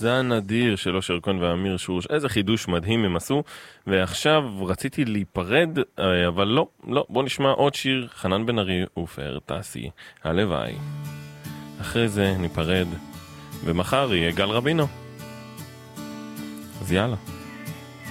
מאזן אדיר של אושר כהן ואמיר שוש, איזה חידוש מדהים הם עשו, ועכשיו רציתי להיפרד, אבל לא, בוא נשמע עוד שיר, חנן בן ארי ופאר טסי, הלוואי. אחרי זה ניפרד, ומחר יהיה גל רבינו. אז יאללה.